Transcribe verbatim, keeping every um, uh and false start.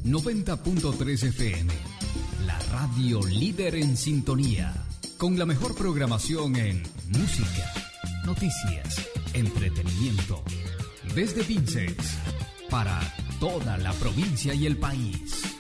noventa punto tres F M, la radio líder en sintonía, con la mejor programación en música, noticias, entretenimiento, desde Vinces, para toda la provincia y el país.